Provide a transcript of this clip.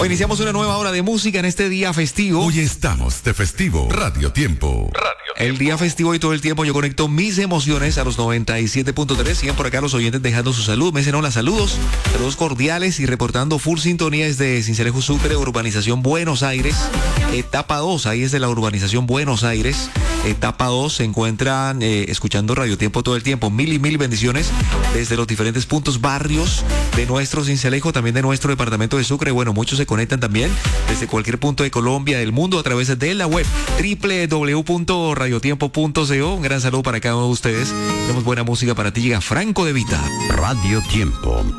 Hoy iniciamos una nueva hora de música en este día festivo. Hoy estamos de festivo. Radio Tiempo. El día festivo y todo el tiempo yo conecto mis emociones a los 97.3. Siguen por acá los oyentes dejando su salud. Me dicen hola, saludos cordiales y reportando full sintonía desde Sincelejo Sucre, urbanización Buenos Aires, etapa 2. Ahí es de la urbanización Buenos Aires, etapa 2. Se encuentran escuchando Radio Tiempo todo el tiempo. Mil y mil bendiciones desde los diferentes puntos, barrios de nuestro Sincelejo, también de nuestro departamento de Sucre. Bueno, muchos se conectan también desde cualquier punto de Colombia, del mundo, a través de la web www.radiotiempo.co. Un gran saludo para cada uno de ustedes. Tenemos buena música para ti. Llega Franco De Vita. Radio Tiempo.